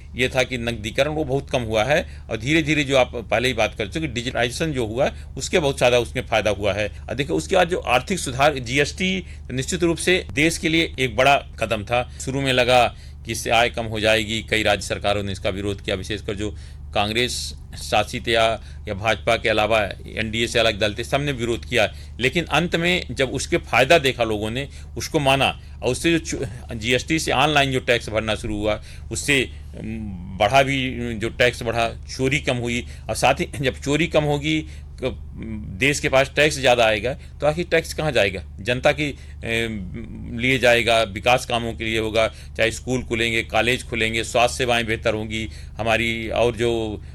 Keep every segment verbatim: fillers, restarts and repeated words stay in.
ये था कि नकदीकरण वो बहुत कम हुआ है, और धीरे धीरे जो आप पहले ही बात कर चुके कि डिजिटाइजेशन जो हुआ है उसके बहुत ज़्यादा उसमें फायदा हुआ है। देखिए उसके बाद जो आर्थिक सुधार, जीएसटी निश्चित रूप से देश के लिए एक बड़ा कदम था। शुरू में लगा कि इससे आय कम हो जाएगी, कई राज्य सरकारों ने इसका विरोध किया, विशेषकर जो कांग्रेस शासित या या भाजपा के अलावा एनडीए से अलग दल थे, सबने विरोध किया। लेकिन अंत में जब उसके फायदा देखा लोगों ने, उसको माना, और उससे जो जीएसटी से ऑनलाइन जो टैक्स भरना शुरू हुआ, उससे बढ़ा भी, जो टैक्स बढ़ा, चोरी कम हुई। और साथ ही जब चोरी कम होगी, देश के पास टैक्स ज़्यादा आएगा, तो आखिर टैक्स कहाँ जाएगा? जनता के लिए जाएगा, विकास कामों के लिए होगा, चाहे स्कूल खुलेंगे, कॉलेज खुलेंगे, स्वास्थ्य सेवाएं बेहतर होंगी हमारी, और जो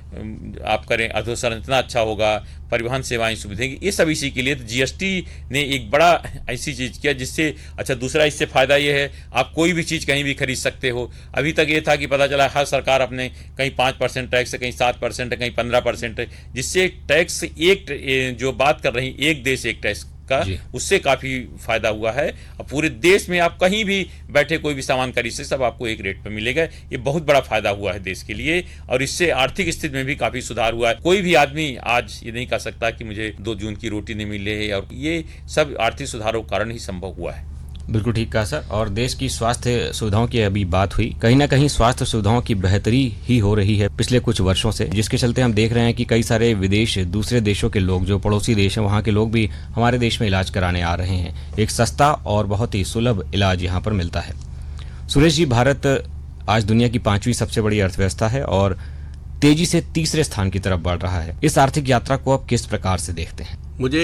आप करें अधोसंरचना अच्छा होगा, परिवहन सेवाएं सुविधाएंगी, ये सब इसी के लिए। तो जीएसटी ने एक बड़ा ऐसी चीज़ किया जिससे, अच्छा दूसरा इससे फ़ायदा ये है, आप कोई भी चीज़ कहीं भी खरीद सकते हो। अभी तक ये था कि पता चला हर सरकार अपने कहीं पाँच परसेंट टैक्स है, कहीं सात परसेंट है, कहीं पंद्रह परसेंट है, जिससे टैक्स एक जो बात कर रही एक देश एक टैक्स का, उससे काफ़ी फायदा हुआ है। और पूरे देश में आप कहीं भी बैठे कोई भी सामान खरीद सकते, सब आपको एक रेट पर मिलेगा। ये बहुत बड़ा फायदा हुआ है देश के लिए, और इससे आर्थिक स्थिति में भी काफ़ी सुधार हुआ है। कोई भी आदमी आज ये नहीं कह सकता कि मुझे दो जून की रोटी नहीं मिले है, और ये सब आर्थिक सुधारों के कारण ही संभव हुआ है। बिल्कुल ठीक कहा सर। और देश की स्वास्थ्य सुविधाओं की अभी बात हुई, कहीं ना कहीं स्वास्थ्य सुविधाओं की बेहतरी ही हो रही है पिछले कुछ वर्षों से, जिसके चलते हम देख रहे हैं कि कई सारे विदेश, दूसरे देशों के लोग, जो पड़ोसी देश हैं, वहाँ के लोग भी हमारे देश में इलाज कराने आ रहे हैं। एक सस्ता और बहुत ही सुलभ इलाज यहाँ पर मिलता है। सुरेश जी, भारत आज दुनिया की पांचवी सबसे बड़ी अर्थव्यवस्था है और तेजी से तीसरे स्थान की तरफ बढ़ रहा है। इस आर्थिक यात्रा को आप किस प्रकार से देखते हैं? मुझे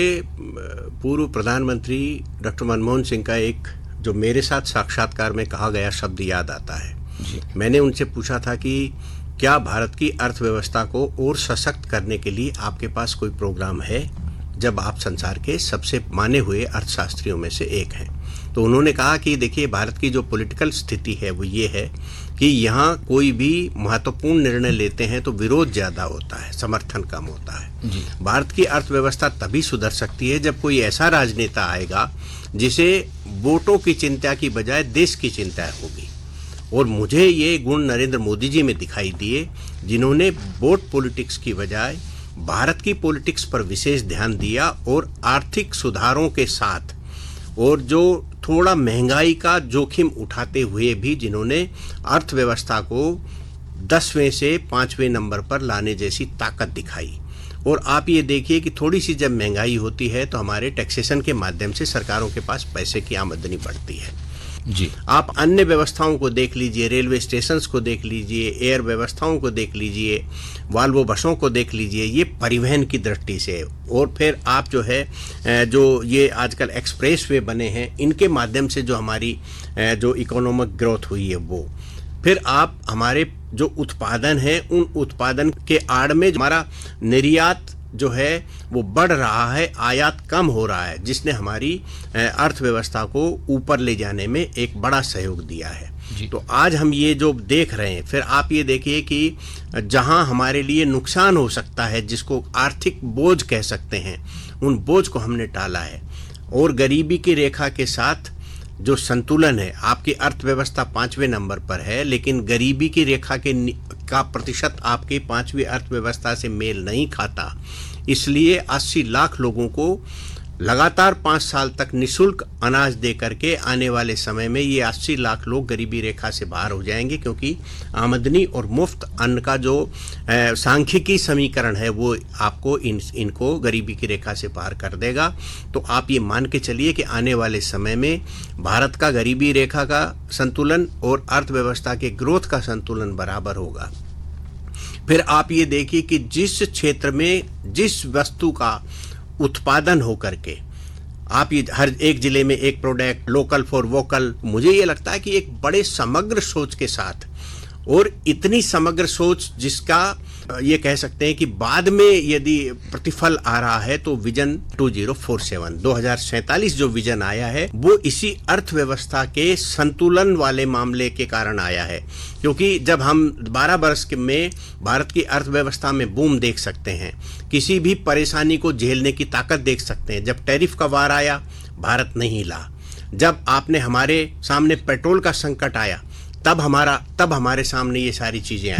पूर्व प्रधानमंत्री डॉक्टर मनमोहन सिंह का एक, जो मेरे साथ साक्षात्कार में कहा गया शब्द याद आता है जी। मैंने उनसे पूछा था कि क्या भारत की अर्थव्यवस्था को और सशक्त करने के लिए आपके पास कोई प्रोग्राम है, जब आप संसार के सबसे माने हुए अर्थशास्त्रियों में से एक हैं। तो उन्होंने कहा कि देखिए, भारत की जो पॉलिटिकल स्थिति है वो ये है कि यहाँ कोई भी महत्वपूर्ण निर्णय लेते हैं तो विरोध ज़्यादा होता है, समर्थन कम होता है जी। भारत की अर्थव्यवस्था तभी सुधर सकती है जब कोई ऐसा राजनेता आएगा जिसे वोटों की चिंता की बजाय देश की चिंता होगी। और मुझे ये गुण नरेंद्र मोदी जी में दिखाई दिए, जिन्होंने वोट पॉलिटिक्स की बजाय भारत की पॉलिटिक्स पर विशेष ध्यान दिया, और आर्थिक सुधारों के साथ, और जो थोड़ा महंगाई का जोखिम उठाते हुए भी जिन्होंने अर्थव्यवस्था को दसवें से पाँचवें नंबर पर लाने जैसी ताकत दिखाई। और आप ये देखिए कि थोड़ी सी जब महंगाई होती है तो हमारे टैक्सेशन के माध्यम से सरकारों के पास पैसे की आमदनी बढ़ती है जी। आप अन्य व्यवस्थाओं को देख लीजिए, रेलवे स्टेशंस को देख लीजिए, एयर व्यवस्थाओं को देख लीजिए, वाल्वो बसों को देख लीजिए, ये परिवहन की दृष्टि से। और फिर आप जो है जो ये आजकल एक्सप्रेस वे बने हैं, इनके माध्यम से जो हमारी जो इकोनॉमिक ग्रोथ हुई है वो। फिर आप हमारे जो उत्पादन है, उन उत्पादन के आड़ में हमारा निर्यात जो है वो बढ़ रहा है, आयात कम हो रहा है, जिसने हमारी अर्थव्यवस्था को ऊपर ले जाने में एक बड़ा सहयोग दिया है। तो आज हम ये जो देख रहे हैं, फिर आप ये देखिए कि जहां हमारे लिए नुकसान हो सकता है, जिसको आर्थिक बोझ कह सकते हैं, उन बोझ को हमने टाला है। और गरीबी की रेखा के साथ जो संतुलन है, आपकी अर्थव्यवस्था पांचवें नंबर पर है, लेकिन गरीबी की रेखा के का प्रतिशत आपकी पांचवी अर्थव्यवस्था से मेल नहीं खाता। इसलिए अस्सी लाख लोगों को लगातार पाँच साल तक निःशुल्क अनाज दे करके आने वाले समय में ये अस्सी लाख लोग गरीबी रेखा से बाहर हो जाएंगे, क्योंकि आमदनी और मुफ्त अन्न का जो सांख्यिकी समीकरण है वो आपको इन इनको गरीबी की रेखा से बाहर कर देगा। तो आप ये मान के चलिए कि आने वाले समय में भारत का गरीबी रेखा का संतुलन और अर्थव्यवस्था के ग्रोथ का संतुलन बराबर होगा। फिर आप ये देखिए कि जिस क्षेत्र में जिस वस्तु का उत्पादन हो करके, आप ये हर एक जिले में एक प्रोडक्ट, लोकल फॉर वोकल, मुझे ये लगता है कि एक बड़े समग्र सोच के साथ, और इतनी समग्र सोच जिसका ये कह सकते हैं कि बाद में यदि प्रतिफल आ रहा है तो विजन दो हज़ार सैंतालीस जो विजन आया है वो इसी अर्थव्यवस्था के संतुलन वाले मामले के कारण आया है। क्योंकि जब हम बारह वर्ष में भारत की अर्थव्यवस्था में बूम देख सकते हैं, किसी भी परेशानी को झेलने की ताकत देख सकते हैं। जब टैरिफ का वार आया, भारत नहीं हिला। जब आपने हमारे सामने पेट्रोल का संकट आया, तब हमारा तब हमारे सामने ये सारी चीजें आई।